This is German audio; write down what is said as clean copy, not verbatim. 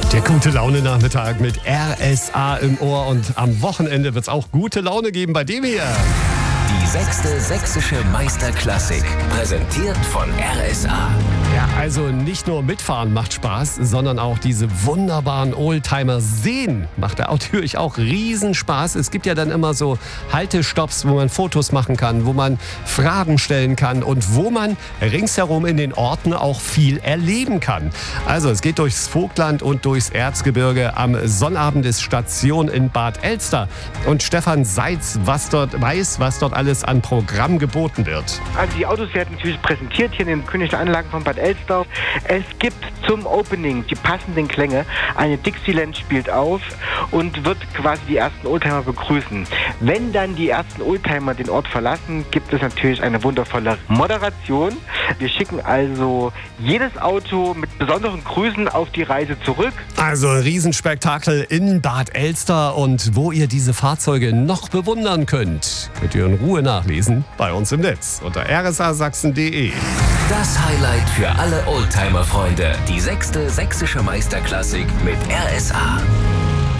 Der Gute-Laune-Nachmittag mit RSA im Ohr und am Wochenende wird es auch gute Laune geben bei dem hier. Die 6. Sächsische Meisterklassik, präsentiert von RSA. Ja, also nicht nur mitfahren macht Spaß, sondern auch diese wunderbaren Oldtimer sehen macht natürlich auch Riesenspaß. Es gibt ja dann immer so Haltestopps, wo man Fotos machen kann, wo man Fragen stellen kann und wo man ringsherum in den Orten auch viel erleben kann. Also es geht durchs Vogtland und durchs Erzgebirge. Am Sonnabend ist Station in Bad Elster. Und Stefan Seitz was dort alles an Programm geboten wird. Also die Autos werden natürlich präsentiert hier in den Königlichen Anlagen von Bad Elster. Es gibt zum Opening die passenden Klänge. Eine Dixieland spielt auf und wird quasi die ersten Oldtimer begrüßen. Wenn dann die ersten Oldtimer den Ort verlassen, gibt es natürlich eine wundervolle Moderation. Wir schicken also jedes Auto mit besonderen Grüßen auf die Reise zurück. Also ein Riesenspektakel in Bad Elster, und wo ihr diese Fahrzeuge noch bewundern könnt ihr in Ruhe nachlesen bei uns im Netz unter rsasachsen.de. Das Highlight für alle Oldtimer-Freunde. Die 6. Sächsische Meisterklassik mit RSA.